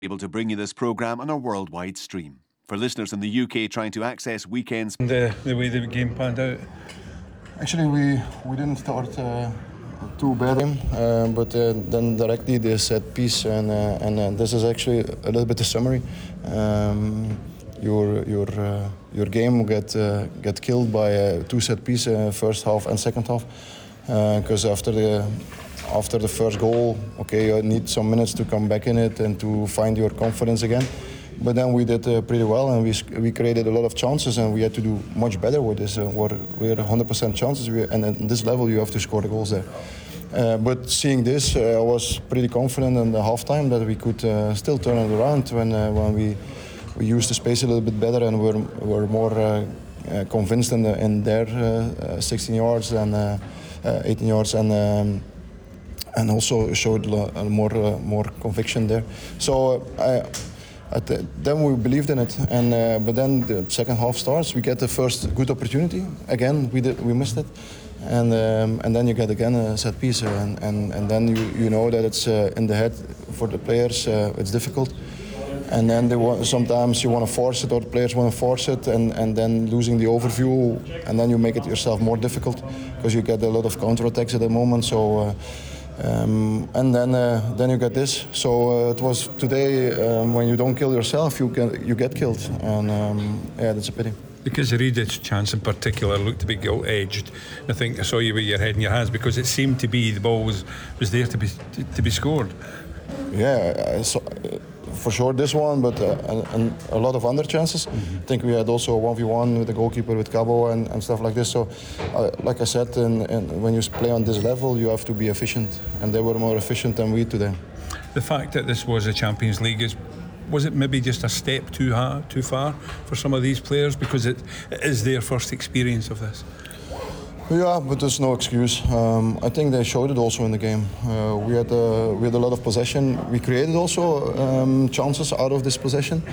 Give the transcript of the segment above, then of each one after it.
able to bring you this programme on a worldwide stream. For listeners in the UK trying to access weekends... The way the game panned out? Actually, we didn't start too bad, but then directly they set piece, and this is actually a little bit of summary. Your game get killed by two set piece, first half and second half, because after the first goal, okay, you need some minutes to come back in it and to find your confidence again. But then we did pretty well, and we created a lot of chances, and we had to do much better with this. We're 100% chances, and at this level you have to score the goals there. But seeing this, I was pretty confident in the halftime that we could still turn it around when we used the space a little bit better, and were more convinced in their 16 yards and 18 yards, and also showed more conviction there. So. Then we believed in it, but then the second half starts. We get the first good opportunity. Again, we missed it, and then you get again a set piece, and then you know that it's in the head for the players. It's difficult, and then sometimes you want to force it, or the players want to force it, and then losing the overview, and then you make it yourself more difficult because you get a lot of counterattacks at the moment. So. And then you get this. So it was today when you don't kill yourself, you get killed, and yeah, that's a pity. Because Reed's chance in particular looked to be gilt-edged. I think I saw you with your head in your hands because it seemed to be the ball was there to be scored. Yeah, for sure this one, but and a lot of other chances. I think we had also a 1v1 with the goalkeeper with Cabo and stuff like this. So, like I said, when you play on this level, you have to be efficient, and they were more efficient than we today. The fact that this was a Champions League was it maybe just a step too far for some of these players because it is their first experience of this? Yeah, but there's no excuse. I think they showed it also in the game. We had a lot of possession. We created also chances out of this possession.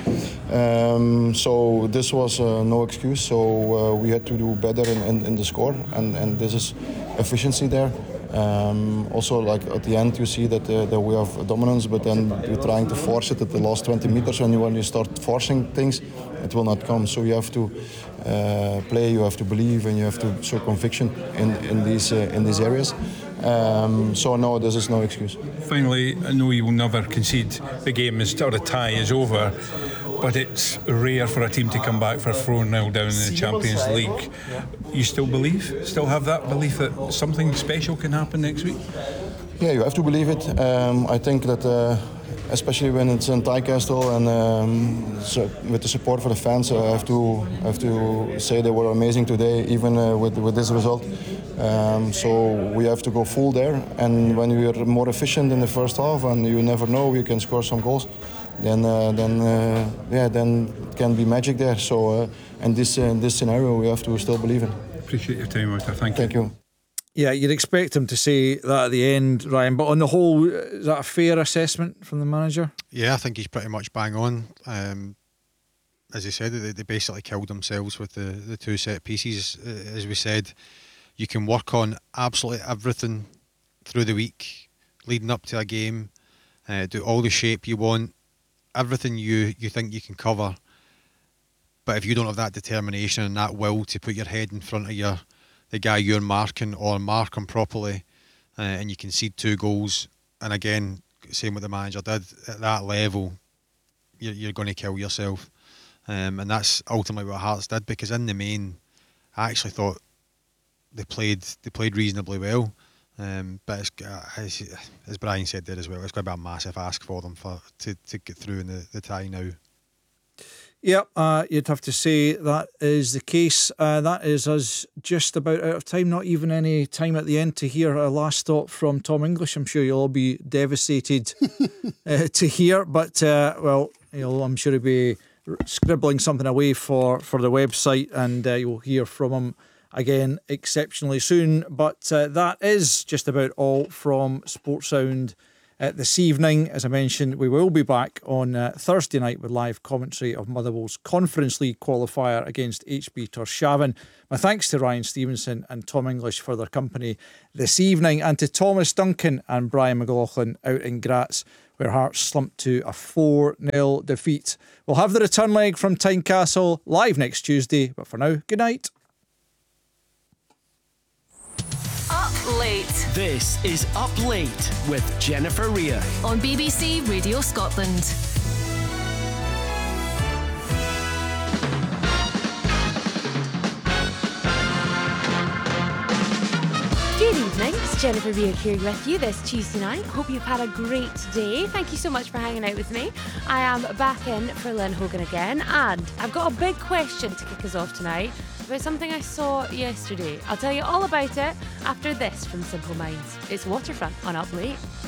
So this was no excuse. So we had to do better in the score, and this is efficiency there. Also, like at the end, you see that we have dominance, but then you're trying to force it at the last 20 meters. And when you start forcing things, it will not come. So you have to play, you have to believe, and you have to show conviction in these areas. So no, this is no excuse. Finally, I know you will never concede. The game is or a tie is over, but it's rare for a team to come back for 4-0 down in the Champions League. You still believe? Still have that belief that something special can happen next week? Yeah, you have to believe it. I think that especially when it's in Tynecastle and so with the support for the fans, I have to say they were amazing today, even with this result. So we have to go full there, and when we are more efficient in the first half, and you never know, you can score some goals, then it can be magic there. So in this scenario, we have to still believe in. Appreciate your time, Walter. Thank you. Yeah, you'd expect him to say that at the end, Ryan, but on the whole, is that a fair assessment from the manager? Yeah, I think he's pretty much bang on. As he said, they basically killed themselves with the two set pieces. As we said, you can work on absolutely everything through the week, leading up to a game, do all the shape you want, everything you think you can cover. But if you don't have that determination and that will to put your head in front of the guy you're marking, or mark him properly, and you concede 2 goals, and again, same what the manager did, at that level, you're going to kill yourself. And that's ultimately what Hearts did, because in the main, I actually thought they played reasonably well. But as Brian said there as well, it's going to be a massive ask for them to get through in the tie now. Yep, you'd have to say that is the case. That is us just about out of time. Not even any time at the end to hear a last thought from Tom English. I'm sure you'll all be devastated to hear. But, well, I'm sure he'll be scribbling something away for the website, and you'll hear from him again exceptionally soon. But that is just about all from Sportsound this evening. As I mentioned, we will be back on Thursday night with live commentary of Motherwell's Conference League qualifier against HB Tórshavn. My thanks to Ryan Stevenson and Tom English for their company this evening, and to Thomas Duncan and Brian McLaughlin out in Graz where Hearts slumped to a 4-0 defeat. We'll have the return leg from Tynecastle live next Tuesday, but for now, good night. Up Late. This is Up Late with Jennifer Rea On BBC Radio Scotland. Good evening, it's Jennifer Rea here with you this Tuesday night. Hope you've had a great day. Thank you so much for hanging out with me. I am back in for Lynn Hogan again, and I've got a big question to kick us off tonight about something I saw yesterday. I'll tell you all about it after this from Simple Minds. It's Waterfront on Up Late.